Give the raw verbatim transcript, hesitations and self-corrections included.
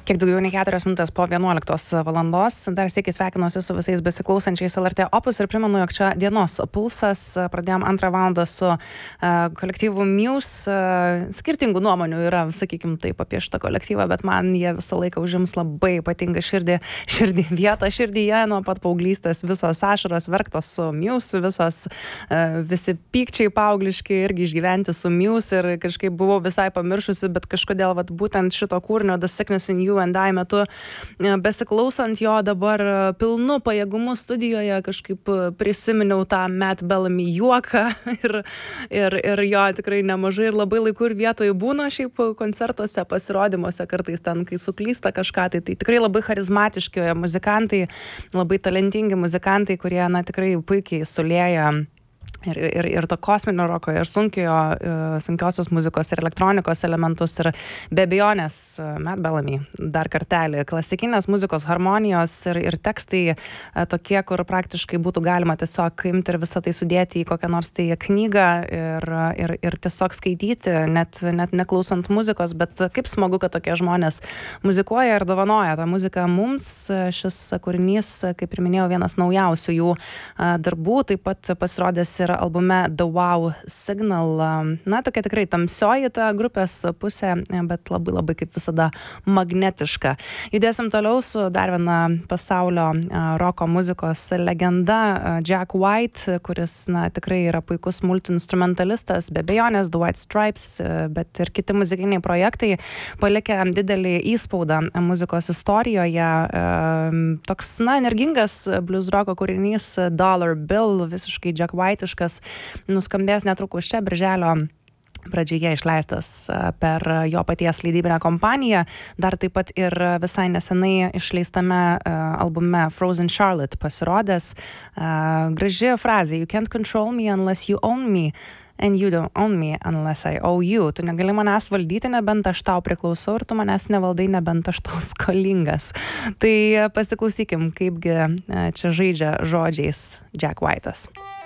Kiek daugiau nei keturios minutės po vienuoliktos valandos. Dar sėkiai sveikinuosi su visais besiklausančiais L R T Opus ir primenu, jog čia dienos pulsas. Pradėjom antrą valandą su uh, kolektyvu Muse. Uh, skirtingų nuomonių yra, sakykim taip, apie šitą kolektyvą, bet man jie visą laiką užims labai ypatingą širdį, širdį vietą širdyje nuo pat paauglystės. Visos ašaros verktos su Muse, visos uh, visi pykčiai paaugliški irgi išgyventi su Muse ir kažkaip buvau visai pamiršusi, bet kažkodėl vat, būtent šito kūrinio The Sickness in You and I metu besiklausant jo dabar pilnu pajėgumu studijoje kažkaip prisiminiau tą Matt Bellamy juoką ir, ir, ir jo tikrai nemažai ir labai laiku ir vietoje būna šiaip koncertuose, pasirodymuose kartais ten, kai suklysta kažką, tai, tai tikrai labai charizmatiški muzikantai, labai talentingi muzikantai, kurie na tikrai puikiai sulieja Ir, ir, ir to kosminio roko, ir sunkio, sunkiosios muzikos, ir elektronikos elementus, ir be abejonės Matt Bellamy dar kartelį. Klasikinės muzikos harmonijos ir, ir tekstai tokie, kur praktiškai būtų galima tiesiog imti ir visą tai sudėti į kokią nors tai knygą ir, ir, ir tiesiog skaityti, net, net neklausant muzikos, bet kaip smagu, kad tokie žmonės muzikuoja ir dovanoja tą muziką mums. Šis kūrinys, kaip ir minėjau, vienas naujausių jų darbų, taip pat pasirodęs ir albume The Wow Signal. Na, tokia tikrai tamsioji ta grupės pusė, bet labai labai kaip visada magnetiška. Judėsim toliau su dar viena pasaulio roko muzikos legenda Jack White, kuris na, tikrai yra puikus multi-instrumentalistas, be abejonės The White Stripes, bet ir kiti muzikiniai projektai palikę didelį įspaudą muzikos istorijoje. Toks, na, energingas blues roko kūrinys Dollar Bill, visiškai Jack White-iškas, nuskambės netrukus čia birželio pradžioje išleistas per jo paties leidybinę kompaniją. Dar taip pat ir visai nesenai išleistame albume Frozen Charlotte pasirodęs graži frazė: You can't control me unless you own me. And you don't own me unless I owe you. Tu negali manęs valdyti, nebent aš tau priklausau, ir tu manęs nevaldai, nebent aš tau skolingas. Tai pasiklausykim, kaipgi čia žaidžia žodžiais Jack White'as.